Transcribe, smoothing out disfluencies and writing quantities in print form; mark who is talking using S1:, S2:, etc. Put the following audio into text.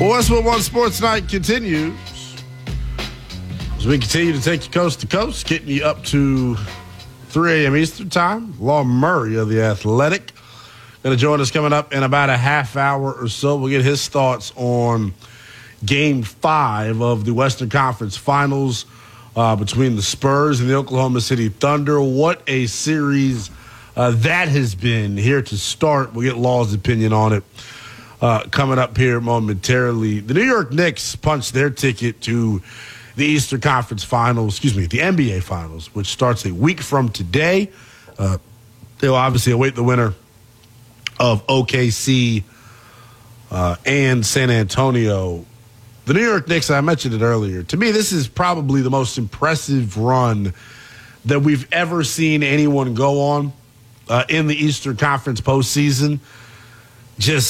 S1: Westwood One Sports Night continues as we continue to take you coast to coast, getting you up to 3 a.m. Eastern Time. Law Murray of The Athletic going to join us coming up in about a half hour or so. We'll get his thoughts on Game 5 of the Western Conference Finals between the Spurs and the Oklahoma City Thunder. What a series that has been here to start. We'll get Law's opinion on it coming up here momentarily. The New York Knicks punched their ticket to the Eastern Conference Finals, the NBA Finals, which starts a week from today. They'll obviously await the winner of OKC and San Antonio. The New York Knicks, I mentioned it earlier. To me, this is probably the most impressive run that we've ever seen anyone go on in the Eastern Conference postseason. Just